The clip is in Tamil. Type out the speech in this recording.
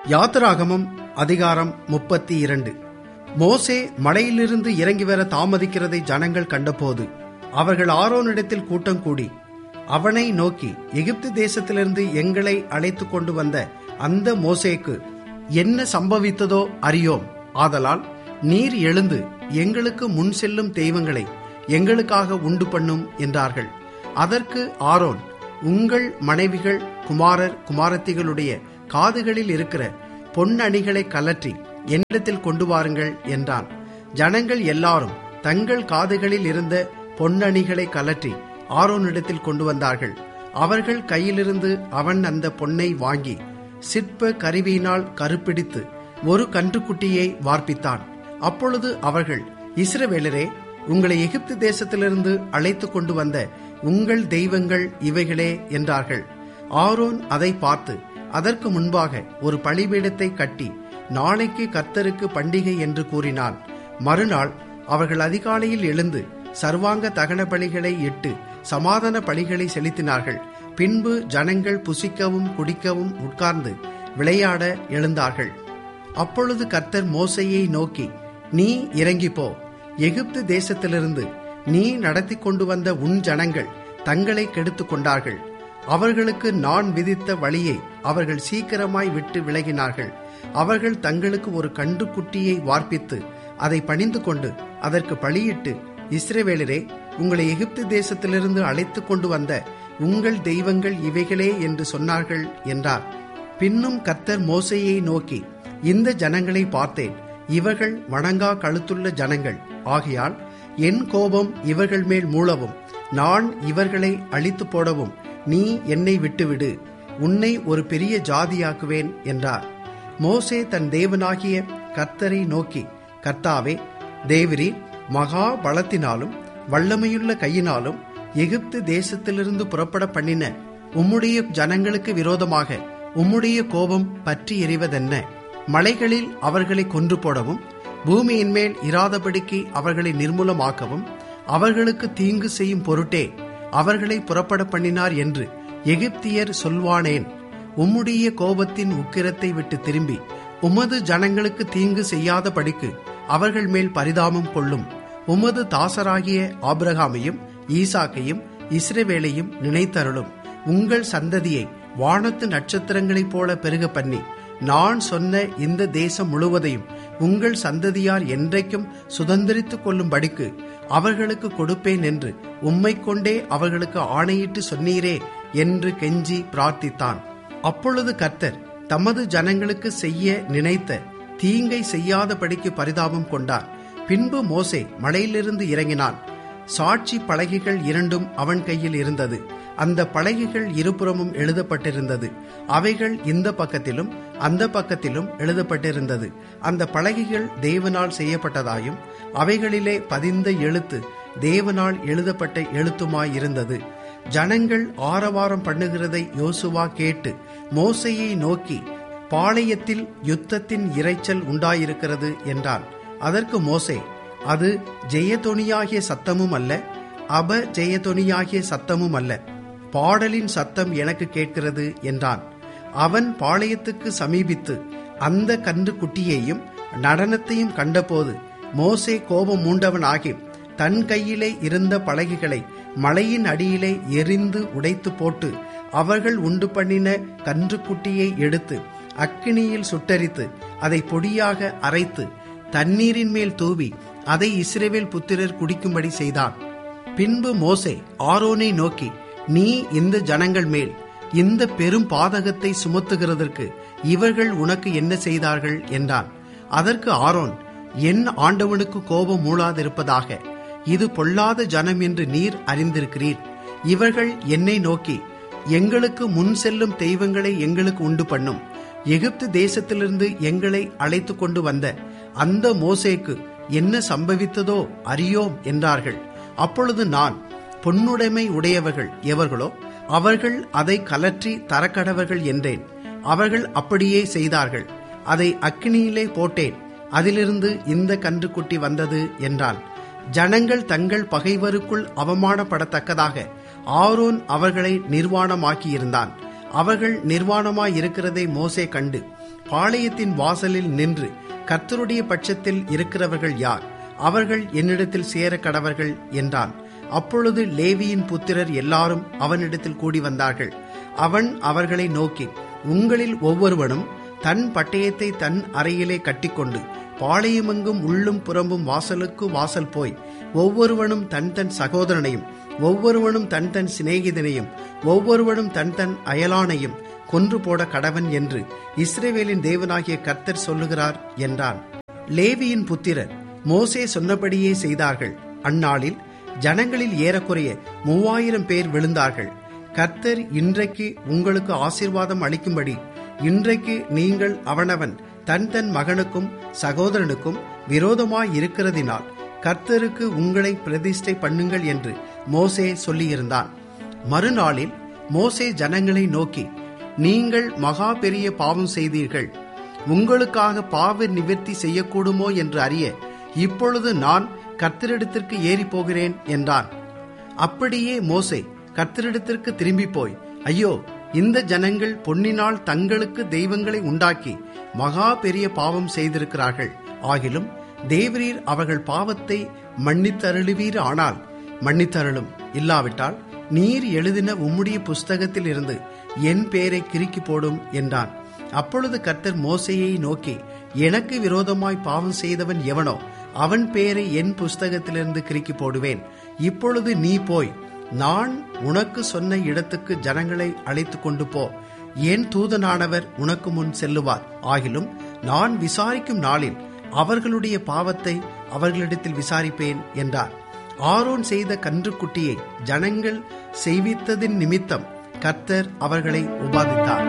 யாத்திராகமம் அதிகாரம் 32. மோசே மலையிலிருந்து இறங்கி வர தாமதிக்கிறதை ஜனங்கள் கண்டபோது அவர்கள் ஆரோனிடத்தில் கூட்டம் கூடி அவனை நோக்கி, எகிப்து தேசத்திலிருந்து எங்களை அழைத்து கொண்டு வந்த அந்த மோசேக்கு என்ன சம்பவித்ததோ அறியோம். ஆதலால் நீர் எழுந்து எங்களுக்கு முன் செல்லும் தெய்வங்களை எங்களுக்காக உண்டு பண்ணும் என்றார்கள். அதற்கு ஆரோன், உங்கள் மனைவிகள், குமாரர், குமாரத்திகளுடைய காதுகளில் இருக்கிற பொன்னணிகளை கலற்றி என்னிடத்தில் கொண்டு வாருங்கள் என்றான். ஜனங்கள் எல்லாரும் தங்கள் காதுகளில் இருந்த பொன்னணிகளை கலற்றி ஆரோனிடத்தில் கொண்டு வந்தார்கள். அவர்கள் கையிலிருந்து அவன் அந்த பொன்னை வாங்கி சிற்ப கருவியினால் கருப்பிடித்து ஒரு கன்றுக்குட்டியை வார்ப்பித்தான். அப்பொழுது அவர்கள், இஸ்ரவேலரே, உங்களை எகிப்து தேசத்திலிருந்து அழைத்து கொண்டு வந்த உங்கள் தெய்வங்கள் இவைகளே என்றார்கள். ஆரோன் அதை பார்த்து அதற்கு முன்பாக ஒரு பலிபீடத்தை கட்டி நாளைக்கு கர்த்தருக்கு பண்டிகை என்று கூறினான். மறுநாள் அவர்கள் அதிகாலையில் எழுந்து சர்வாங்க தகன பலிகளை இட்டு சமாதான பலிகளை செலுத்தினார்கள். பின்பு ஜனங்கள் புசிக்கவும் குடிக்கவும் உட்கார்ந்து விளையாட எழுந்தார்கள். அப்பொழுது கர்த்தர் மோசேயை நோக்கி, நீ இறங்கி போ. எகிப்து தேசத்திலிருந்து நீ நடத்தி கொண்டு வந்த உன் ஜனங்கள் தங்களை கெடுத்துக் கொண்டார்கள். அவர்களுக்கு நான் விதித்த வழியை அவர்கள் சீக்கிரமாய் விட்டு விலகினார்கள். அவர்கள் தங்களுக்கு ஒரு கன்றுக்குட்டியை வார்ப்பித்து அதை பணிந்து கொண்டு அதற்கு பலியிட்டு, இஸ்ரவேலரே, உங்களை எகிப்து தேசத்திலிருந்து அழைத்து கொண்டு வந்த உங்கள் தெய்வங்கள் இவைகளே என்று சொன்னார்கள் என்றார். பின்னும் கர்த்தர் மோசேயை நோக்கி, இந்த ஜனங்களை பார்த்தேன். இவர்கள் வணங்கா கழுத்துள்ள ஜனங்கள். ஆகையால் என் கோபம் இவர்கள் மேல் மூளவும் நான் இவர்களை அழித்து போடவும் நீ என்னை விட்டுவிடு. உன்னை ஒரு பெரிய ஜாதியாக்குவேன் என்றார். மோசே தன் தேவனாகிய கர்த்தரை நோக்கி, கர்த்தாவே, தேவரீர் மகா பலத்தினாலும் வல்லமையுள்ள கையினாலும் எகிப்து தேசத்திலிருந்து புறப்பட பண்ணின உம்முடைய ஜனங்களுக்கு விரோதமாக உம்முடைய கோபம் பற்றி எறிவதென்ன? மலைகளில் அவர்களை கொன்று போடவும் பூமியின் மேல் இராதபடிக்கு அவர்களை நிர்மூலமாக்கவும் அவர்களுக்கு தீங்கு செய்யும் பொருட்டே அவர்களை புறப்பட பண்ணினார் என்று எகிப்தியர் சொல்வானேன்? உம்முடைய கோபத்தின் உக்கிரத்தை விட்டு திரும்பி உமது ஜனங்களுக்கு தீங்கு செய்யாதபடிக்கு அவர்கள் மேல் பரிதாபம் கொள்ளும். உமது தாசராகிய ஆபிரகாமையும் ஈசாக்கையும் இஸ்ரவேலையும் நினைத்தருளும். உங்கள் சந்ததியை வானத்து நட்சத்திரங்களைப் போல பெருக பண்ணி நான் சொன்ன இந்த தேசம் முழுவதையும் உங்கள் சந்ததியார் என்றைக்கும் சுதந்திரித்துக் கொள்ளும்படிக்கு அவர்களுக்கு கொடுப்பேன் என்று உம்மை கொண்டே அவர்களுக்கு ஆணையிட்டு சொன்னீரே என்று கெஞ்சி பிரார்த்தித்தான். அப்பொழுது கர்த்தர் தமது ஜனங்களுக்கு செய்ய நினைத்த தீங்கை செய்யாதபடிக்கு பரிதாபம் கொண்டார். பின்பு மோசே மலையிலிருந்து இறங்கினான். சாட்சி பலகைகள் இரண்டும் அவன் கையில் இருந்தது. அந்த பலகைகள் இருபுறமும் எழுதப்பட்டிருந்தது. அவைகள் இந்த பக்கத்திலும் அந்த பக்கத்திலும் எழுதப்பட்டிருந்தது. அந்த பலகைகள் தேவனால் செய்யப்பட்டதாயும் அவைகளிலே பதிந்த எழுத்து தேவனால் எழுதப்பட்ட எழுத்துமாயிருந்தது. ஜனங்கள் ஆரவாரம் பண்ணுகிறதை யோசுவா கேட்டு மோசேயை நோக்கி, பாளையத்தில் யுத்தத்தின் இரைச்சல் உண்டாயிருக்கிறது என்றான். அதற்கு மோசே, அது ஜெயதொனியாகிய சத்தமும் அல்ல, அபஜெயதொனியாகிய சத்தமும் அல்ல, பாடலின் சத்தம் எனக்கு கேட்கிறது என்றான். அவன் பாளையத்துக்கு சமீபித்து அந்த கன்றுக்குட்டியையும் நடனத்தையும் கண்டபோது மோசே கோபம் மூண்டவன் ஆகி தன் கையிலே இருந்த பலகைகளை மலையின் அடியிலே எரிந்து உடைத்து போட்டு அவர்கள் உண்டு பண்ணின கன்றுக்குட்டியை எடுத்து அக்கினியில் சுட்டரித்து அதை பொடியாக அரைத்து தண்ணீரின் மேல் தூவி அதை இஸ்ரவேல் புத்திரர் குடிக்கும்படி செய்தான். பின்பு மோசே ஆரோனை நோக்கி, நீ இந்த ஜனங்கள் மேல் இந்த பெரும் பாதகத்தை சுமத்துகிறதற்கு இவர்கள் உனக்கு என்ன செய்தார்கள் என்றான். அதற்கு ஆரோன், என் ஆண்டவனுக்கு கோபம் மூளாதிருப்பதாக. இது பொல்லாத ஜனம் என்று நீர் அறிந்திருக்கிறீர். இவர்கள் என்னை நோக்கி, எங்களுக்கு முன் செல்லும் தெய்வங்களை எங்களுக்கு உண்டு பண்ணும். எகிப்து தேசத்திலிருந்து எங்களை அழைத்து கொண்டு வந்த அந்த மோசேக்கு என்ன சம்பவித்ததோ அறியோம் என்றார்கள். அப்பொழுது நான், பொன்னுடைமை உடையவர்கள் எவர்களோ அவர்கள் அதை கலற்றி தரக்கடவர்கள் என்றேன். அவர்கள் அப்படியே செய்தார்கள். அதை அக்கினியிலே போட்டேன். அதிலிருந்து இந்த கன்றுக்குட்டி வந்தது என்றான். ஜனங்கள் தங்கள் பகைவருக்குள் அவமானப்படத்தக்கதாக ஆரோன் அவர்களை நிர்வாணமாக்கியிருந்தான். அவர்கள் நிர்வாணமாய் இருக்கிறதை மோசே கண்டு பாளையத்தின் வாசலில் நின்று, கர்த்தருடைய பட்சத்தில் இருக்கிறவர்கள் யார்? அவர்கள் என்னிடத்தில் சேர கடவர்கள் என்றான். அப்பொழுது லேவியின் புத்திரர் எல்லாரும் அவனிடத்தில் கூடி வந்தார்கள். அவன் அவர்களை நோக்கி, உங்களில் ஒவ்வொருவனும் தன் பட்டயத்தை தன் அறையிலே கட்டிக்கொண்டு பாளையமெங்கும் உள்ளும் புறம்பும் வாசலுக்கு வாசல் போய், ஒவ்வொருவனும் தன் தன் சகோதரனையும், ஒவ்வொருவனும் தன் தன் சிநேகிதனையும், ஒவ்வொருவனும் தன் தன் அயலானையும் கொன்று போட கடவன் என்று இஸ்ரவேலின் தேவனாகிய கர்த்தர் சொல்லுகிறார் என்றான். லேவியின் புத்திரர் மோசே சொன்னபடியே செய்தார்கள். அந்நாளில் ஜனங்களில் ஏறக்குறைய 3000 பேர் விழுந்தார்கள். கர்த்தர் இன்றைக்கு உங்களுக்கு ஆசீர்வாதம் அளிக்கும்படி இன்றைக்கு நீங்கள் அவனவன் தன் தன் மகனுக்கும் சகோதரனுக்கும் விரோதமாய் இருக்கிறதினால் கர்த்தருக்கு உங்களை பிரதிஷ்டை பண்ணுங்கள் என்று மோசே சொல்லியிருந்தான். மறுநாளில் மோசே ஜனங்களை நோக்கி, நீங்கள் மகா பெரிய பாவம் செய்தீர்கள். உங்களுக்காக பாவ நிவர்த்தி செய்யக்கூடுமோ என்று அறிய இப்பொழுது நான் கர்த்தரிடத்திற்கு ஏறி போகிறேன் என்றான். அப்படியே மோசே கர்த்தரிடத்திற்கு திரும்பி போய், ஐயோ, இந்த ஜனங்கள் பொன்னினால் தங்களுக்கு தெய்வங்களை உண்டாக்கி மகா பெரிய பாவம் செய்திருக்கிறார்கள். ஆகிலும் தேவரீர் அவர்கள் பாவத்தை மன்னித்தருளுவீர். ஆனால் மன்னித்தருளும், இல்லாவிட்டால் நீர் எழுதின உம்முடைய புஸ்தகத்தில் இருந்து என் பேரை கிறுக்கி போடும் என்றான். அப்பொழுது கர்த்தர் மோசேயை நோக்கி, எனக்கு விரோதமாய் பாவம் செய்தவன் எவனோ அவன் பேரை என் புஸ்தகத்திலிருந்து கிறுக்கி போடுவேன். இப்பொழுது நீ போய் நான் உனக்கு சொன்ன இடத்துக்கு ஜனங்களை அழைத்து கொண்டு போ. என் தூதனானவர் உனக்கு முன் செல்லுவார். ஆகிலும் நான் விசாரிக்கும் நாளில் அவர்களுடைய பாவத்தை அவர்களிடத்தில் விசாரிப்பேன் என்றார். ஆரோன் செய்த கன்றுக்குட்டியை ஜனங்கள் செய்வித்ததின் நிமித்தம் கர்த்தர் அவர்களை உபாதித்தார்.